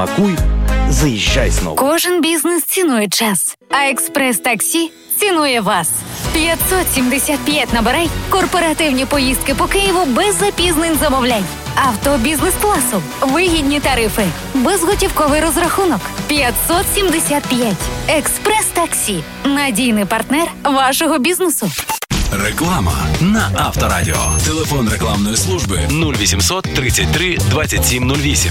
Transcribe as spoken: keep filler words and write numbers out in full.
Смакуй, заїжджай знову. Кожен бізнес цінує час, а експрес-таксі цінує вас. п'ятсот сімдесят п'ять набирай, корпоративні поїздки по Києву без запізнень замовляй. Авто бізнес-класу, вигідні тарифи, безготівковий розрахунок. п'ятсот сімдесят п'ять. Експрес-таксі. Надійний партнер вашого бізнесу. Реклама на Авторадіо. Телефон рекламної служби нуль вісімсот тридцять три двадцять сім нуль вісім.